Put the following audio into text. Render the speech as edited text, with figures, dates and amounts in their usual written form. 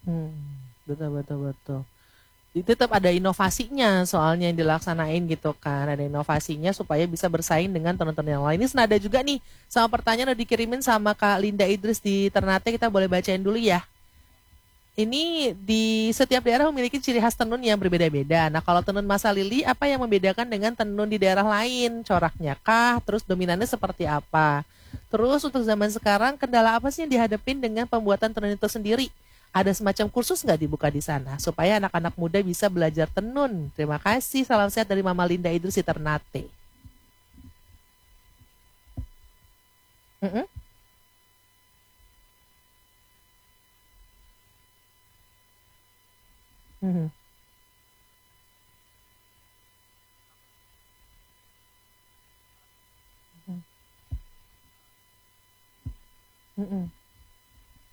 Hmm, betul betul betul. Tetap ada inovasinya soalnya yang dilaksanain gitu kan. Ada inovasinya supaya bisa bersaing dengan teman-teman yang lain. Ini senada juga nih sama pertanyaan udah dikirimin sama Kak Linda Idris di Ternate. Kita boleh bacain dulu ya. Ini di setiap daerah memiliki ciri khas tenun yang berbeda-beda. Nah, kalau tenun Masa Lili, apa yang membedakan dengan tenun di daerah lain? Coraknya kah? Terus dominannya seperti apa? Terus untuk zaman sekarang, kendala apa sih yang dihadapin dengan pembuatan tenun itu sendiri? Ada semacam kursus nggak dibuka di sana supaya anak-anak muda bisa belajar tenun? Terima kasih. Salam sehat dari Mama Linda Idrus di Ternate. Mm-mm, mhm, mhm, mhm.